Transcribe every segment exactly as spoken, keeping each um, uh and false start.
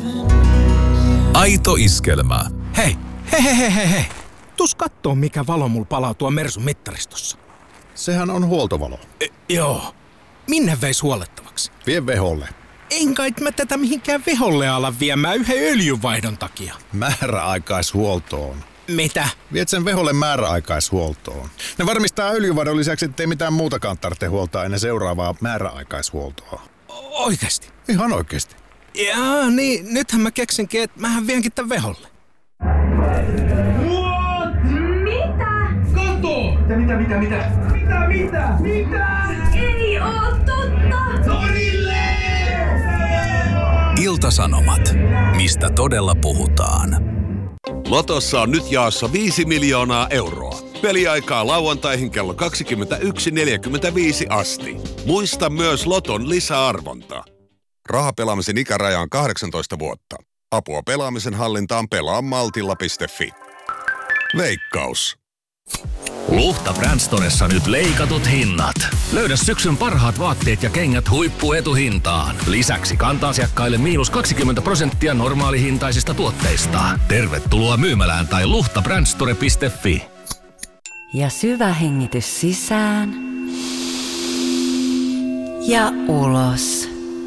Aito iskelmä. Hei, hei, hei, hei, hei, hei. Tuus kattoo, mikä valo mulla palaa tuo Mersun mittaristossa. Sehän on huoltovalo. E, joo. Minne veis huollettavaksi? Vie veholle. En kai mä tätä mihinkään veholle ala viemään yhden öljynvaihdon takia. Määräaikaishuoltoon. Mitä? Viet sen veholle määräaikaishuoltoon. Ne varmistaa öljynvaihdon lisäksi, ettei mitään muutakaan tarvitse huoltaa ennen seuraavaa määräaikaishuoltoa. Oikeesti? Ihan oikeesti. Jaa, niin nythän mä keksinkin, että mähän vienkin tän veholle. What? Mitä? Kato! Mitä, mitä, mitä? Mitä, mitä? Mitä? Ei oo totta! Torille! Ilta-Sanomat. Mistä todella puhutaan? Lotossa on nyt jaossa viisi miljoonaa euroa. Peliaikaa lauantaihin kello kaksikymmentäyksi neljäkymmentäviisi asti. Muista myös Loton lisäarvonta. Rahapelaamisen ikäraja on kahdeksantoista vuotta. Apua pelaamisen hallintaan pelaa maltilla piste fi. Veikkaus. Luhta Brand Storessa nyt leikatut hinnat. Löydä syksyn parhaat vaatteet ja kengät huippuetuhintaan. Lisäksi kanta-asiakkaille miinus kaksikymmentä prosenttia normaalihintaisista tuotteista. Tervetuloa myymälään tai luhta brandstore piste fi. Ja syvä hengitys sisään ja ulos.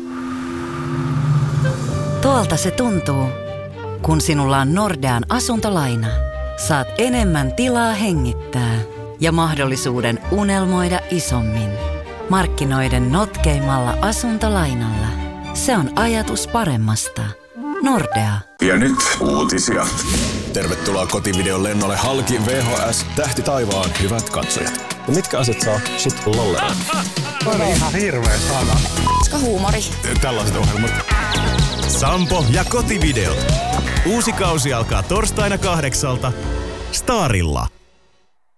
Tuolta se tuntuu, kun sinulla on Nordean asuntolaina. Saat enemmän tilaa hengittää ja mahdollisuuden unelmoida isommin. Markkinoiden notkeimmalla asuntolainalla. Se on ajatus paremmasta. Nordea. Ja nyt uutisia. Tervetuloa kotivideon lennolle halki V H S Tähti taivaan hyvät katsojat. Ja mitkä asiat saa sit lolle? On ihan hirveä sana. Koska huumori. Tällaiset ohjelmat. Sampo ja kotivideot. Uusi kausi alkaa torstaina kahdeksalta Starilla.